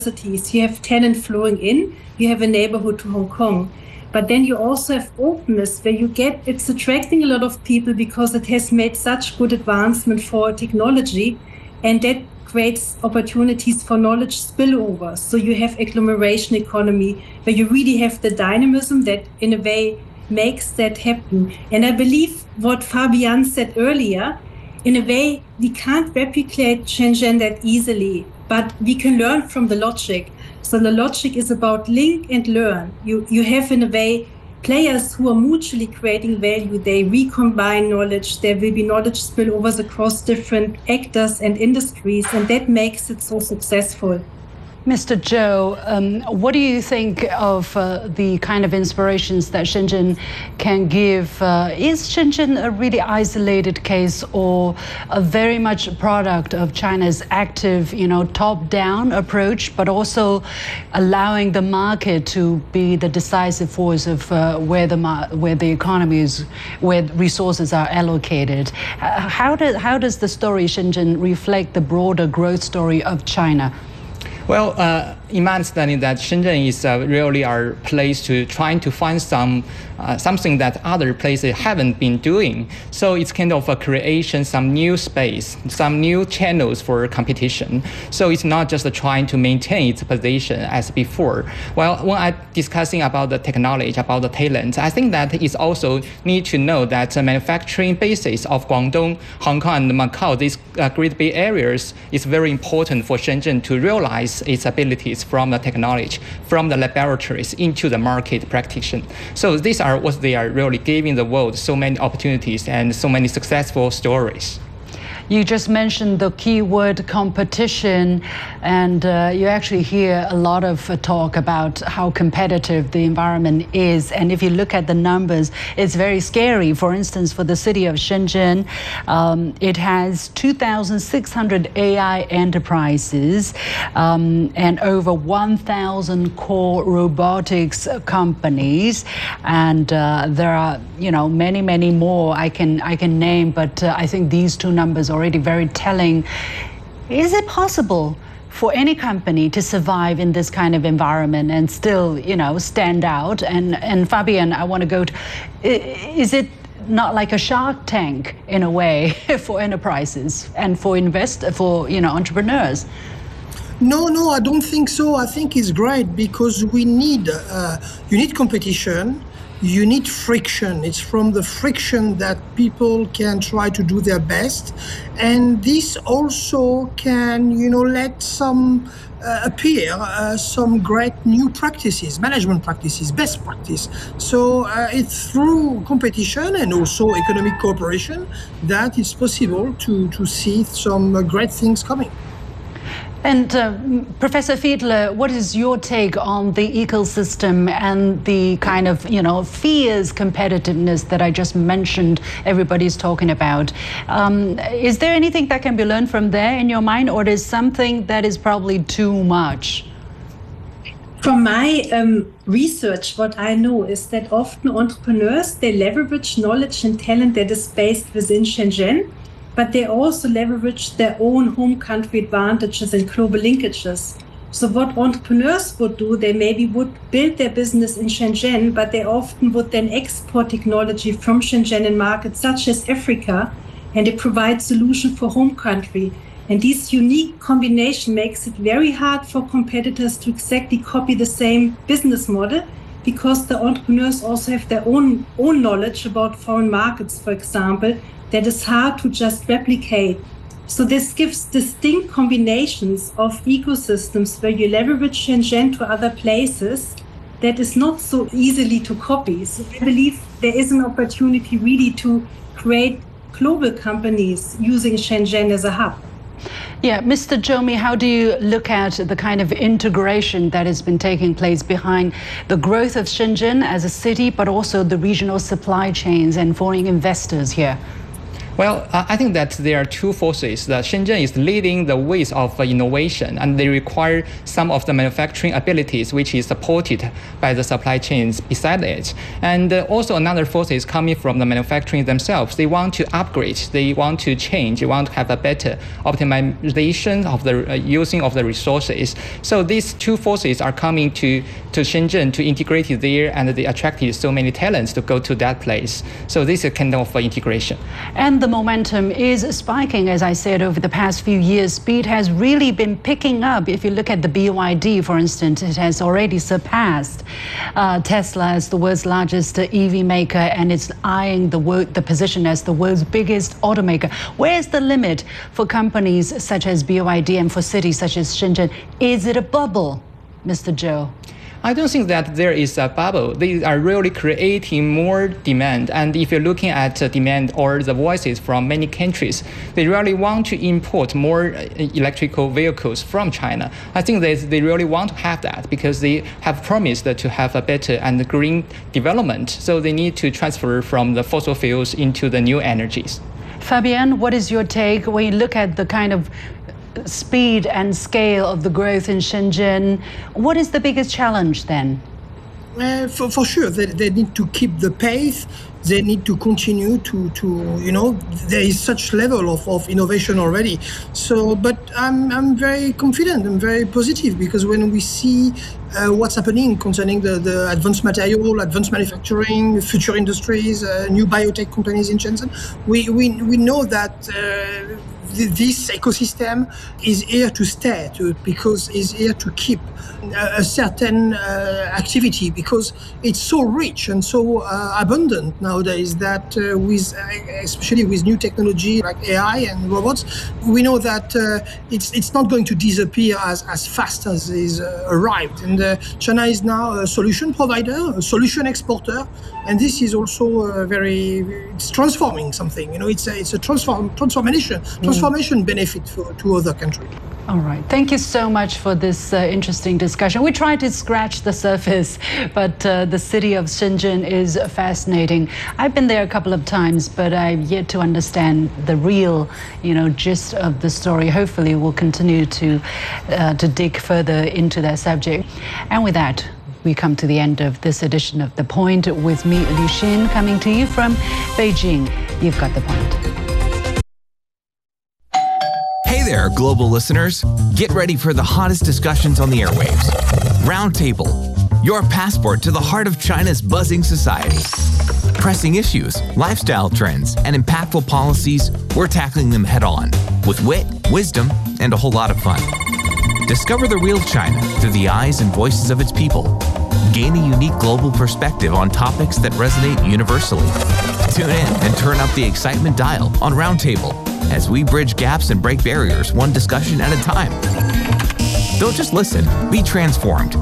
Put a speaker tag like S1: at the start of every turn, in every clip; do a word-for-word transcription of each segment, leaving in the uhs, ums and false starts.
S1: you have tenant flowing in, you have a neighborhood to Hong Kong. But then you also have openness where you get, it's attracting a lot of people because it has made such good advancement for technology, and that creates opportunities for knowledge spillover. So you have agglomeration economy where you really have the dynamism that in a way makes that happen. And I believe what Fabian said earlier, in a way, we can't replicate Shenzhen that easily, but we can learn from the logic. So the logic is about link and learn. You, you have, in a way, players who are mutually creating value. They recombine knowledge. There will be knowledge spillovers across different actors and industries, and that makes it so successful.
S2: Mister Zhou, um, what do you think of uh, the kind of inspirations that Shenzhen can give? Uh, is Shenzhen a really isolated case, or a very much a product of China's active, you know, top-down approach, but also allowing the market to be the decisive force of uh, where the where the economy is, where resources are allocated? Uh, how does how does the story Shenzhen reflect the broader growth story of China?
S3: Well, uh, in my understanding, that Shenzhen is uh, really our place to trying to find some uh, something that other places haven't been doing. So it's kind of a creation, some new space, some new channels for competition. So it's not just uh, trying to maintain its position as before. Well, when I discussing about the technology, about the talent, I think that it's also need to know that the manufacturing basis of Guangdong, Hong Kong, and Macau, these uh, Great Bay areas, is very important for Shenzhen to realize its abilities from the technology, from the laboratories into the market practitioner. So these are what they are really giving the world so many opportunities and so many successful stories.
S2: You just mentioned the keyword competition, and uh, you actually hear a lot of uh, talk about how competitive the environment is. And if you look at the numbers, it's very scary. For instance, for the city of Shenzhen, um, it has two thousand six hundred A I enterprises um, and over one thousand core robotics companies. And uh, there are, you know, many, many more I can I can name, but uh, I think these two numbers are already very telling. Is it possible for any company to survive in this kind of environment and still, you know, stand out? And and Fabian, I want to go to, is it not like a Shark Tank in a way for enterprises and for invest for, you know, entrepreneurs?
S4: No, no, I don't think so. I think it's great because we need, uh, you need competition. You need friction. It's from the friction that people can try to do their best. And this also can, you know, let some uh, appear uh, some great new practices, management practices, best practice. So uh, it's through competition and also economic cooperation that it's possible to, to see some uh, great things coming.
S2: And uh, Professor Fiedler, what is your take on the ecosystem and the kind of, you know, fierce competitiveness that I just mentioned everybody's talking about? Um, is there anything that can be learned from there in your mind, or is something that is probably too much?
S1: From my um, research, what I know is that often entrepreneurs, they leverage knowledge and talent that is based within Shenzhen, but they also leverage their own home country advantages and global linkages. So what entrepreneurs would do, they maybe would build their business in Shenzhen, but they often would then export technology from Shenzhen in markets such as Africa, and they provide solution for home country. And this unique combination makes it very hard for competitors to exactly copy the same business model, because the entrepreneurs also have their own, own knowledge about foreign markets, for example, that is hard to just replicate. So this gives distinct combinations of ecosystems where you leverage Shenzhen to other places that is not so easily to copy. So I believe there is an opportunity really to create global companies using Shenzhen as a hub.
S2: Yeah, Mister Zhou, how do you look at the kind of integration that has been taking place behind the growth of Shenzhen as a city, but also the regional supply chains and foreign investors here?
S3: Well, I think that there are two forces. That Shenzhen is leading the ways of innovation, and they require some of the manufacturing abilities, which is supported by the supply chains beside it. And also another force is coming from the manufacturing themselves. They want to upgrade, they want to change, they want to have a better optimization of the uh, using of the resources. So these two forces are coming to, to Shenzhen to integrate it there, and they attracted so many talents to go to that place. So this is a kind of integration.
S2: And the momentum is spiking, as I said, over the past few years. Speed has really been picking up. If you look at the B Y D, for instance, it has already surpassed uh, Tesla as the world's largest E V maker, and it's eyeing the, world, the position as the world's biggest automaker. Where's the limit for companies such as B Y D and for cities such as Shenzhen? Is it a bubble, Mister Zhou?
S3: I don't think that there is a bubble. They are really creating more demand. And if you're looking at uh, demand or the voices from many countries, they really want to import more uh, electrical vehicles from China. I think that they really want to have that because they have promised to have a better and green development. So they need to transfer from the fossil fuels into the new energies.
S2: Fabienne, what is your take when you look at the kind of speed and scale of the growth in Shenzhen? What is the biggest challenge then?
S4: Uh, for, for sure, they, they need to keep the pace. They need to continue to, to you know, there is such level of, of innovation already. So, but I'm, I'm very confident, I'm very positive, because when we see uh, what's happening concerning the, the advanced material, advanced manufacturing, future industries, uh, new biotech companies in Shenzhen, we, we, we know that uh, this ecosystem is here to stay, to, because it's here to keep a, a certain uh, activity, because it's so rich and so uh, abundant nowadays that uh, with, especially with new technology like A I and robots, we know that uh, it's it's not going to disappear as, as fast as is uh, arrived. And uh, China is now a solution provider, a solution exporter, and this is also uh, very, it's transforming something. You know, it's a, it's a transform transformation. Mm. Transformation benefit for, to other countries.
S2: All right. Thank you so much for this uh, interesting discussion. We tried to scratch the surface, but uh, the city of Shenzhen is fascinating. I've been there a couple of times, but I've yet to understand the real, you know, gist of the story. Hopefully, we'll continue to uh, to dig further into that subject. And with that, we come to the end of this edition of The Point with me, Liu Xin, coming to you from Beijing. You've got the point.
S5: Hey there, global listeners. Get ready for the hottest discussions on the airwaves. Roundtable, your passport to the heart of China's buzzing society. Pressing issues, lifestyle trends, and impactful policies, we're tackling them head on with wit, wisdom, and a whole lot of fun. Discover the real China through the eyes and voices of its people. Gain a unique global perspective on topics that resonate universally. Tune in and turn up the excitement dial on Roundtable as we bridge gaps and break barriers one discussion at a time. Don't just listen, be transformed.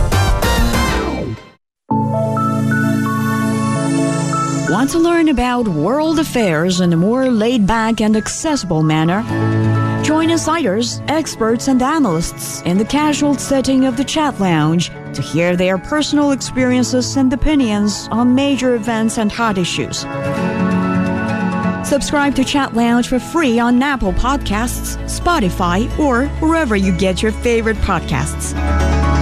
S6: Want to learn about world affairs in a more laid-back and accessible manner? Join insiders, experts, and analysts in the casual setting of the Chat Lounge to hear their personal experiences and opinions on major events and hot issues. Subscribe to Chat Lounge for free on Apple Podcasts, Spotify, or wherever you get your favorite podcasts.